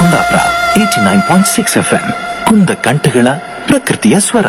Kundapura 89.6 FM ಕುಂದ ಕಂಠಗಳ ಪ್ರಕೃತಿಯ ಸ್ವರ.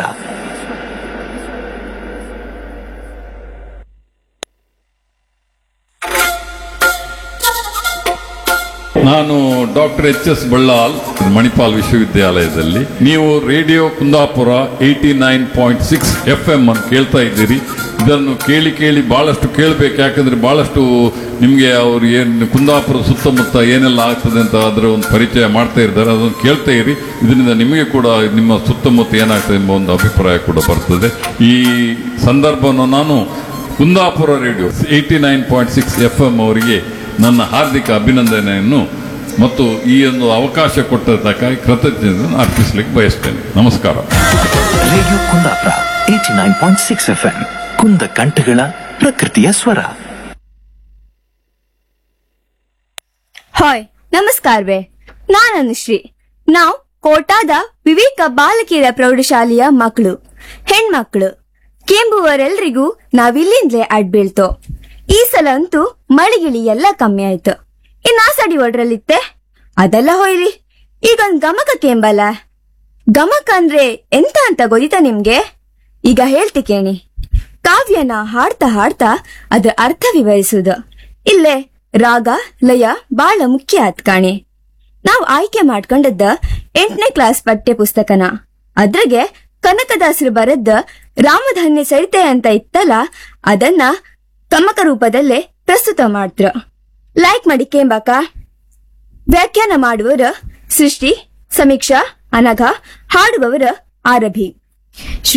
ನಾನು ಡಾಕ್ಟರ್ ಎಚ್.ಎಸ್. ಬಳ್ಳಾಲ್, ಮಣಿಪಾಲ್ ವಿಶ್ವವಿದ್ಯಾಲಯದಲ್ಲಿ. ನೀವು ರೇಡಿಯೋ ಕುಂದಾಪುರ 89.6 FM ಅನ್ನು ಕೇಳ್ತಾ ಇದ್ದೀರಿ. ಇದನ್ನು ಕೇಳಿ ಕೇಳಿ ಬಹಳಷ್ಟು ಕೇಳಬೇಕು, ಯಾಕಂದ್ರೆ ಬಹಳಷ್ಟು ನಿಮಗೆ ಅವರು ಏನು ಕುಂದಾಪುರ ಸುತ್ತಮುತ್ತ ಏನೆಲ್ಲ ಆಗ್ತದೆ ಅಂತ ಅದರ ಒಂದು ಪರಿಚಯ ಮಾಡ್ತಾ ಇದ್ದಾರೆ. ಅದನ್ನು ಕೇಳ್ತಾ ಇರಿ. ಇದರಿಂದ ನಿಮಗೆ ಕೂಡ ನಿಮ್ಮ ಸುತ್ತಮುತ್ತ ಏನಾಗ್ತದೆ ಎಂಬ ಒಂದು ಅಭಿಪ್ರಾಯ ಕೂಡ ಬರ್ತದೆ. ಈ ಸಂದರ್ಭವನ್ನು ನಾನು ಕುಂದಾಪುರ ರೇಡಿಯೋ 89.6 FM ಅವರಿಗೆ ನನ್ನ ಹಾರ್ದಿಕ ಅಭಿನಂದನೆಯನ್ನು ಮತ್ತು ಈ ಒಂದು ಅವಕಾಶ ಕೊಟ್ಟದ್ದಕ್ಕಾಗಿ ಕೃತಜ್ಞತೆಯನ್ನು ಅರ್ಪಿಸಲಿಕ್ಕೆ ಬಯಸ್ತೇನೆ. ನಮಸ್ಕಾರ. ರೇಡಿಯೋ ಕುಂದಾಪುರ 89.6 FM ಕುಂದ ಕಂಠಗಳ ಪ್ರಕೃತಿಯ ಸ್ವರ. ಹಾಯ್, ನಮಸ್ಕಾರವೇ. ನಾನು ಅನುಶ್ರೀ. ನಾವು ಕೋಟಾದ ವಿವೇಕ ಬಾಲಕಿಯರ ಪ್ರೌಢಶಾಲೆಯ ಮಕ್ಕಳು, ಹೆಣ್ಮಕ್ಳು. ಕೆಂಬುವರೆಲ್ರಿಗೂ ನಾವಿಲ್ಲಿಂದಲೇ ಅಡ್ಬೀಳ್ತೋ. ಈ ಸಲ ಅಂತೂ ಮಳಿಗಿಳಿ ಎಲ್ಲ ಕಮ್ಮಿ ಆಯ್ತು. ಇನ್ನ ಸಡಿ ಒಡ್ರಲ್ಲಿತ್ತೆ ಅದೆಲ್ಲ ಹೋಯ್ರಿ. ಈಗೊಂದ್ ಗಮಕ ಕೇಂಬಲ್ಲ. ಗಮಕ ಅಂದ್ರೆ ಎಂತ ಅಂತ ಗೊತ್ತಿತಾ ನಿಮ್ಗೆ? ಈಗ ಹೇಳ್ತಿ ಕೇಳಿ. ಕಾವ್ಯನ ಹಾಡ್ತಾ ಹಾಡ್ತಾ ಅದ್ರ ಅರ್ಥ ವಿವರಿಸುದು. ಇಲ್ಲೇ ರಾಗ ಲಯ ಬಾಳ ಮುಖ್ಯ ಆತ್ ಕಾಣಿ. ನಾವ್ ಆಯ್ಕೆ ಮಾಡ್ಕೊಂಡದ್ದ 8ನೇ ಕ್ಲಾಸ್ ಪಠ್ಯ ಪುಸ್ತಕನ. ಅದ್ರಾಗೆ ಕನಕದಾಸರು ಬರದ್ದ ರಾಮಧನ್ಯ ಸರಿತೆ ಅಂತ ಇತ್ತಲ್ಲ, ಅದನ್ನ ಗಮಕ ರೂಪದಲ್ಲೇ ಪ್ರಸ್ತುತ ಮಾಡ್ತ್ರ. ಲೈಕ್ ಮಾಡಿ ಕೇಂಬಾಕ. ವ್ಯಾಖ್ಯಾನ ಮಾಡುವವರ ಸೃಷ್ಟಿ, ಸಮೀಕ್ಷಾ, ಅನಘ. ಹಾಡುವವರ ಆರಭಿ.